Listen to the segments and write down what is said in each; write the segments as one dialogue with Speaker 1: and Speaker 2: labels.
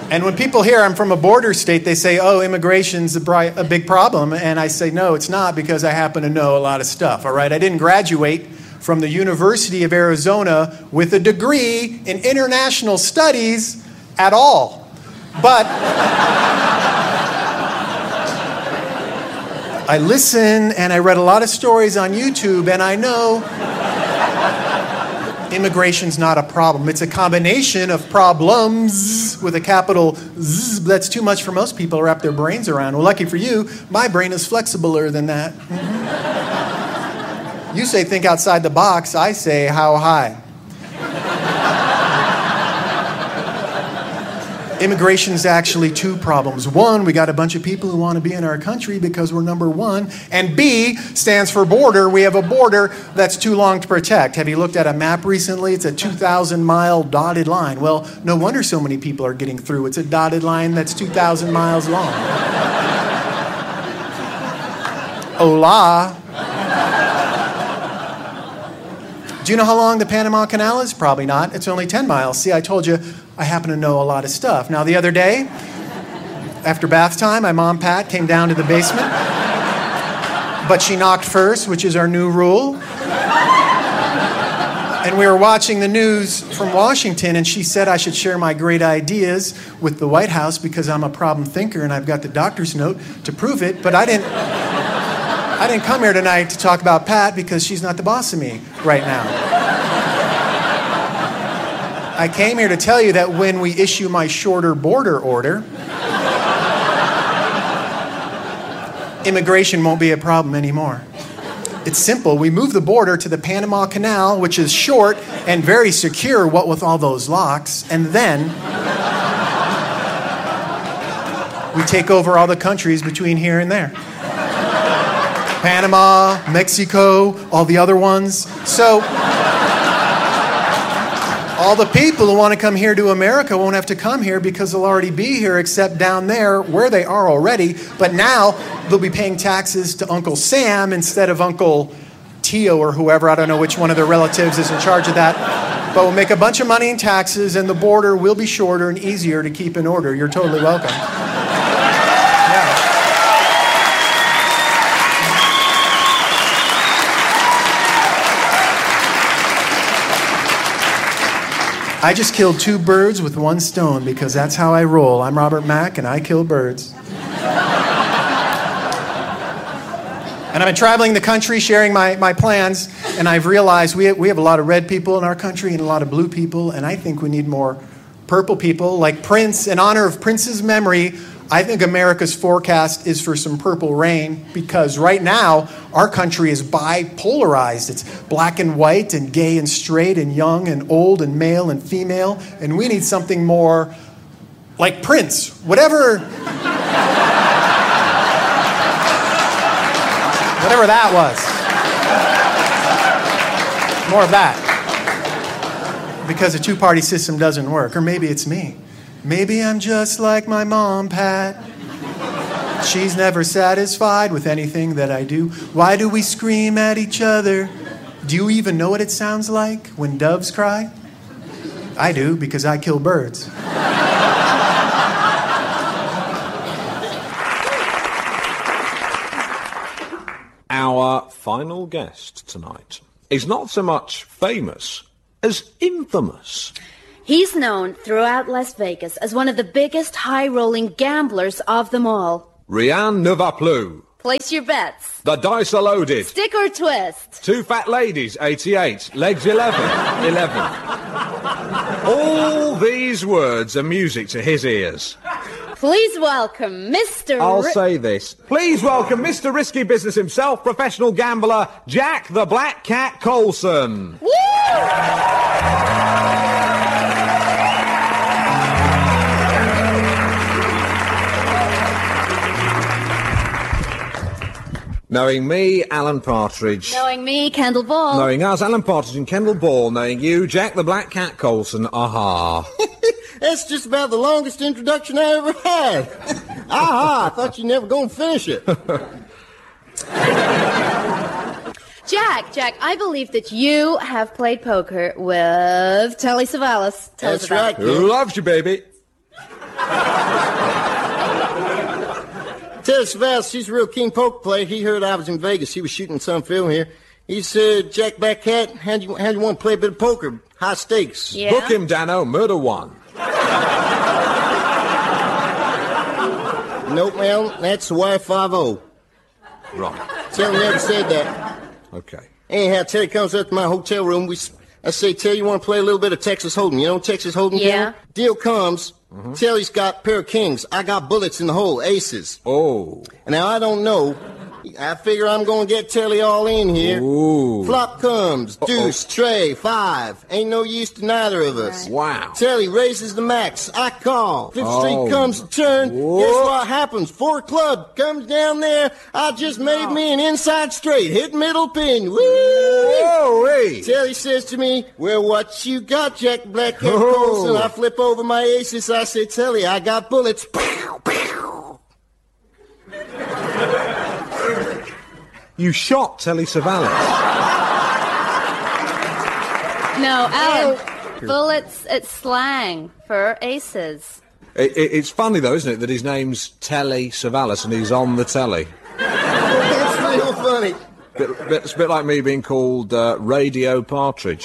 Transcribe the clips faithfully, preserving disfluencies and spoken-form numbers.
Speaker 1: And when people hear I'm from a border state, they say, oh, immigration's a, bri- a big problem. And I say, no, it's not, because I happen to know a lot of stuff, all right? I didn't graduate from the University of Arizona with a degree in international studies at all. But I listen and I read a lot of stories on YouTube, and I know immigration's not a problem. It's a combination of problems with a capital Z. That's too much for most people to wrap their brains around. Well, lucky for you, my brain is flexibler than that. Mm-hmm. You say think outside the box. I say how high. Immigration's actually two problems. One, we got a bunch of people who want to be in our country because we're number one. And B stands for border. We have a border that's too long to protect. Have you looked at a map recently? It's a two thousand mile dotted line. Well, no wonder so many people are getting through. It's a dotted line that's two thousand miles long. Hola. Do you know how long the Panama Canal is? Probably not. It's only ten miles. See, I told you I happen to know a lot of stuff. Now, the other day, after bath time, my mom, Pat, came down to the basement. But she knocked first, which is our new rule. And we were watching the news from Washington, and she said I should share my great ideas with the White House because I'm a problem thinker and I've got the doctor's note to prove it. But I didn't... I didn't come here tonight to talk about Pat because she's not the boss of me right now. I came here to tell you that when we issue my shorter border order, immigration won't be a problem anymore. It's simple. We move the border to the Panama Canal, which is short and very secure, what with all those locks, and then we take over all the countries between here and there. Panama, Mexico, all the other ones. So all the people who want to come here to America won't have to come here because they'll already be here, except down there where they are already. But now they'll be paying taxes to Uncle Sam instead of Uncle Tio or whoever. I don't know which one of their relatives is in charge of that. But we'll make a bunch of money in taxes, and the border will be shorter and easier to keep in order. You're totally welcome. Yeah. I just killed two birds with one stone because that's how I roll. I'm Robert Mack, and I kill birds. And I've been traveling the country sharing my, my plans, and I've realized we have, we have a lot of red people in our country and a lot of blue people, and I think we need more purple people. Like Prince, in honor of Prince's memory, I think America's forecast is for some purple rain, because right now our country is bipolarized. It's black and white and gay and straight and young and old and male and female, and we need something more like Prince. Whatever, whatever that was. More of that. Because the two-party system doesn't work. Or maybe it's me. Maybe I'm just like my mom, Pat. She's never satisfied with anything that I do. Why do we scream at each other? Do you even know what it sounds like when doves cry? I do, because I kill birds.
Speaker 2: Our final guest tonight is not so much famous as infamous.
Speaker 3: He's known throughout Las Vegas as one of the biggest high-rolling gamblers of them all.
Speaker 2: Rianne Navaplu.
Speaker 3: Place your bets.
Speaker 2: The dice are loaded.
Speaker 3: Stick or twist.
Speaker 2: Two fat ladies, eighty-eight. Legs, eleven. eleven. All these words are music to his ears.
Speaker 3: Please welcome Mister
Speaker 2: I'll
Speaker 3: Ri-
Speaker 2: say this. Please welcome Mister Risky Business himself, professional gambler, Jack the Black Cat Colson.
Speaker 3: Woo!
Speaker 2: Knowing me, Alan Partridge.
Speaker 3: Knowing me, Kendall Ball.
Speaker 2: Knowing us, Alan Partridge and Kendall Ball. Knowing you, Jack the Black Cat Colson. Aha.
Speaker 4: That's just about the longest introduction I ever had. Aha, I thought you never going to finish it.
Speaker 3: Jack, Jack, I believe that you have played poker with Telly Savalas. Tell
Speaker 4: That's
Speaker 3: us about
Speaker 4: right,
Speaker 3: it.
Speaker 2: Who loves you, baby?
Speaker 4: Telly Savalas, he's a real keen poker player. He heard I was in Vegas. He was shooting some film here. He said, Jack Blackcat, how do you, how do you want to play a bit of poker? High stakes.
Speaker 3: Yeah.
Speaker 2: Book him, Dano. Murder one.
Speaker 4: Nope, man. That's the Y five oh.
Speaker 2: Right.
Speaker 4: Telly never said that.
Speaker 2: Okay.
Speaker 4: Anyhow, Telly comes up to my hotel room. We, I say, Telly, you want to play a little bit of Texas Hold'em? You know Texas Hold'em?
Speaker 3: Yeah.
Speaker 4: Telly? Deal comes. Mm-hmm. Telly's got a pair of kings. I got bullets in the hole, aces.
Speaker 2: Oh.
Speaker 4: Now, I don't know. I figure I'm going to get Telly all in here.
Speaker 2: Ooh.
Speaker 4: Flop comes. Deuce, Uh-oh. Tray, five. Ain't no use to neither of us.
Speaker 3: Right.
Speaker 2: Wow.
Speaker 4: Telly raises the max. I call. Fifth
Speaker 2: Oh.
Speaker 4: Street comes to turn.
Speaker 2: Whoa.
Speaker 4: Guess what happens? Four club comes down there. I just made me an inside straight. Hit middle pin. Woo!
Speaker 2: Whoa, hey.
Speaker 4: Telly says to me, well, what you got, Jack Blackcat
Speaker 2: Oh.
Speaker 4: Colson? I flip over my aces. I say, Telly, I got bullets. Pow, pow.
Speaker 2: You shot Telly Savalas.
Speaker 3: No, Alan, bullets, it's slang for aces.
Speaker 2: It, it, it's funny, though, isn't it, that his name's Telly Savalas and he's on the telly.
Speaker 4: It's real funny.
Speaker 2: Bit, bit, it's a bit like me being called uh, Radio Partridge.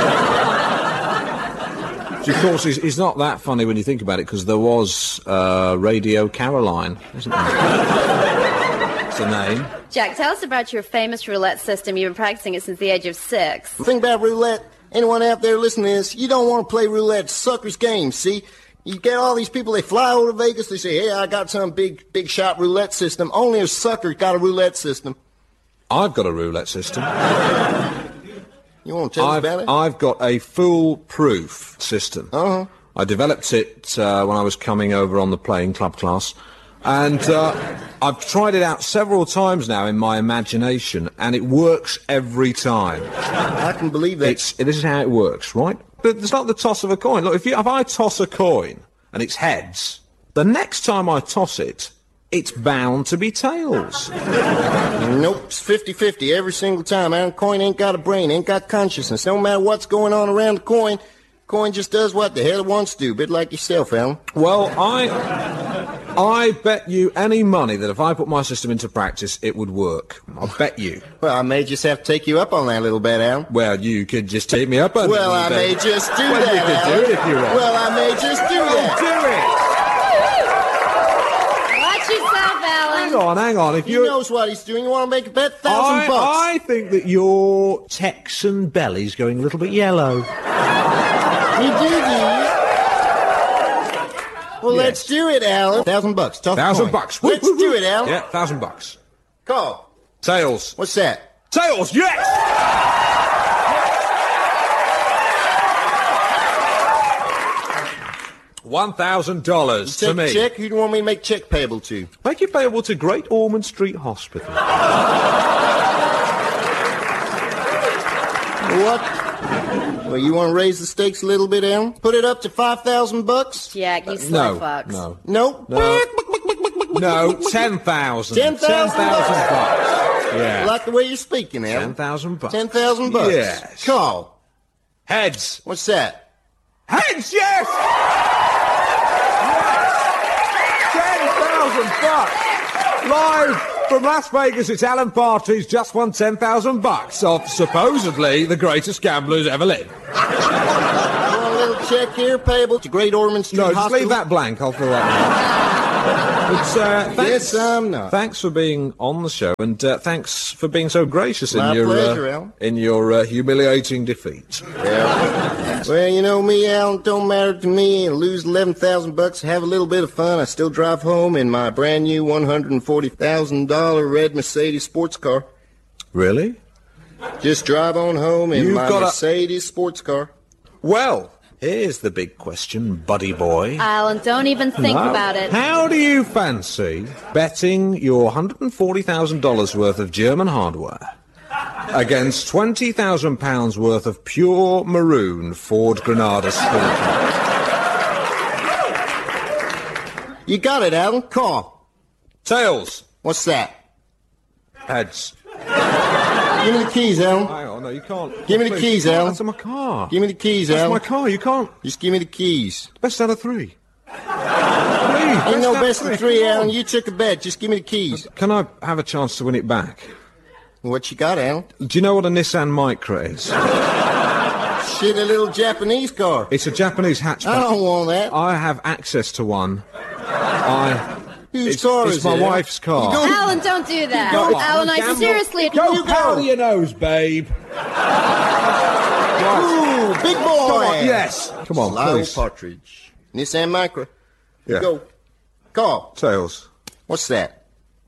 Speaker 2: Which, of course, is, is not that funny when you think about it, because there was uh, Radio Caroline, isn't there? It's a name.
Speaker 3: Jack, tell us about your famous roulette system. You've been practicing it since the age of six.
Speaker 4: The thing about roulette, anyone out there listening to this, you don't want to play roulette. Sucker's game, see? You get all these people, they fly over to Vegas, they say, hey, I got some big, big shot roulette system. Only a sucker got a roulette system.
Speaker 2: I've got a roulette system.
Speaker 4: You want to tell us
Speaker 2: I've,
Speaker 4: about it?
Speaker 2: I've got a foolproof system.
Speaker 4: Uh-huh.
Speaker 2: I developed it uh, when I was coming over on the playing club class. And uh, I've tried it out several times now in my imagination, and it works every time.
Speaker 4: I can believe that.
Speaker 2: It's, this is how it works, right? But it's like the toss of a coin. Look, if, you, if I toss a coin and it's heads, the next time I toss it, it's bound to be tails.
Speaker 4: Nope, it's fifty-fifty every single time. Iron coin ain't got a brain, ain't got consciousness. No matter what's going on around the coin, coin just does what the hell it wants to do. A bit like yourself, Alan.
Speaker 2: Well, I... I bet you any money that if I put my system into practice, it would work. I'll bet you.
Speaker 4: Well, I may just have to take you up on that a little bit, Alan.
Speaker 2: Well, you could just take me up on it.
Speaker 4: Well, I may just do
Speaker 2: well,
Speaker 4: that,
Speaker 2: you could
Speaker 4: Alan.
Speaker 2: do it if you want.
Speaker 4: Well, I may just do that.
Speaker 2: Do it!
Speaker 3: Watch yourself, Alan.
Speaker 2: Hang on, hang on. If
Speaker 4: He
Speaker 2: you're...
Speaker 4: knows what he's doing. You want to make a bet? Thousand
Speaker 2: I,
Speaker 4: bucks.
Speaker 2: I think that your Texan belly's going a little bit yellow.
Speaker 4: You do, do you? Well,
Speaker 2: Yes.
Speaker 4: let's do it, Alan. Thousand bucks. Tough
Speaker 2: Thousand
Speaker 4: coin.
Speaker 2: bucks.
Speaker 4: Let's
Speaker 2: Woo, woo,
Speaker 4: do
Speaker 2: woo.
Speaker 4: it, Alan.
Speaker 2: Yeah, thousand bucks.
Speaker 4: Call.
Speaker 2: Tails.
Speaker 4: What's that?
Speaker 2: Tails, yes! One thousand dollars to
Speaker 4: Take
Speaker 2: me.
Speaker 4: a check. Who do you want me to make check payable to?
Speaker 2: Make it payable to Great Ormond Street Hospital.
Speaker 4: What? Well, you want to raise the stakes a little bit, Alan? Put it up to five thousand bucks.
Speaker 3: Jack, you
Speaker 2: No,
Speaker 3: slut fucks.
Speaker 2: no,
Speaker 4: Nope.
Speaker 2: no, no. Ten thousand.
Speaker 4: Ten thousand bucks.
Speaker 2: bucks.
Speaker 4: I
Speaker 2: Yeah.
Speaker 4: like the way you're speaking, Alan.
Speaker 2: Ten thousand bucks.
Speaker 4: Ten thousand bucks.
Speaker 2: Yes.
Speaker 4: Call.
Speaker 2: Heads.
Speaker 4: What's that?
Speaker 2: Heads. Yes. Yes. Ten thousand bucks. Live from Las Vegas, it's Alan Partridge. Just won ten thousand bucks off supposedly the greatest gambler who's ever lived.
Speaker 4: Want a little check here payable to Great Ormond Street
Speaker 2: No, just
Speaker 4: Hospital?
Speaker 2: leave that blank. I'll fill that in. But, uh, thanks,
Speaker 4: Yes, I'm not.
Speaker 2: Thanks for being on the show, and uh, thanks for being so gracious in
Speaker 4: My
Speaker 2: your
Speaker 4: pleasure,
Speaker 2: uh,
Speaker 4: Al.
Speaker 2: in your uh, humiliating defeat.
Speaker 4: Yeah. Well, you know me, Alan. Don't matter to me. Lose eleven thousand bucks, have a little bit of fun. I still drive home in my brand new one hundred forty thousand dollar red Mercedes sports car.
Speaker 2: Really?
Speaker 4: Just drive on home in
Speaker 2: You've
Speaker 4: my
Speaker 2: got a-
Speaker 4: Mercedes sports car.
Speaker 2: Well, here's the big question, buddy boy.
Speaker 3: Alan, don't even think
Speaker 2: No.
Speaker 3: about it.
Speaker 2: How do you fancy betting your one hundred forty thousand dollars worth of German hardware against twenty thousand pounds worth of pure maroon Ford Granada sport?
Speaker 4: You got it, Alan. Call.
Speaker 2: Tails.
Speaker 4: What's that?
Speaker 2: Heads.
Speaker 4: Give me the keys, Alan.
Speaker 2: Hang on, no, you can't.
Speaker 4: Give me the
Speaker 2: Please,
Speaker 4: keys,
Speaker 2: you can't.
Speaker 4: Alan.
Speaker 2: That's in my car.
Speaker 4: Give me the keys,
Speaker 2: That's
Speaker 4: Alan.
Speaker 2: my car. You can't.
Speaker 4: Just give me the keys.
Speaker 2: Best out of three. Please.
Speaker 4: Ain't no
Speaker 2: Best
Speaker 4: best
Speaker 2: of
Speaker 4: of
Speaker 2: three.
Speaker 4: three, Alan. You took a bet. Just give me the keys.
Speaker 2: Can I have a chance to win it back?
Speaker 4: What you got, Alan?
Speaker 2: Do you know what a Nissan Micra is?
Speaker 4: Shit, a little Japanese car.
Speaker 2: It's a Japanese hatchback.
Speaker 4: I don't want that.
Speaker 2: I have access to one. I...
Speaker 4: Whose
Speaker 2: it's,
Speaker 4: car
Speaker 2: it's
Speaker 4: is
Speaker 2: my
Speaker 4: it?
Speaker 2: wife's car.
Speaker 4: You go-
Speaker 3: Alan, don't do that.
Speaker 4: Go-
Speaker 3: Alan, I
Speaker 4: Gamble.
Speaker 3: seriously...
Speaker 2: Go
Speaker 4: You go.
Speaker 2: powder your nose, babe.
Speaker 4: Ooh, big boy.
Speaker 2: Come on, yes. Come on,
Speaker 4: Lyle
Speaker 2: please.
Speaker 4: Partridge. Nissan Micra.
Speaker 2: Yeah.
Speaker 4: Go. Call.
Speaker 2: Tails.
Speaker 4: What's that?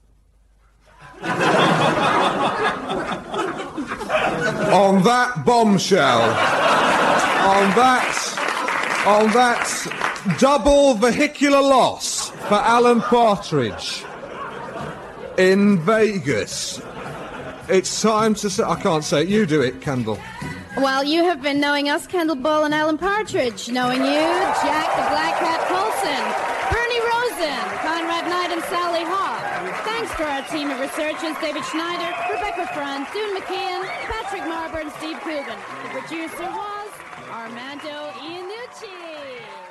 Speaker 2: On that bombshell, on that, on that double vehicular loss for Alan Partridge in Vegas, it's time to say, I can't say it, you do it, Kendall.
Speaker 3: Well, you have been knowing us, Kendall Ball and Alan Partridge. Knowing you, Jack the Black Cat Colson, Bernie Rosen, Conrad Knight, and Sally Hawk. Thanks to our team of researchers, David Schneider, Rebecca Front, Dune McKeon, Patrick Marber, and Steve Coogan. The producer was Armando Iannucci.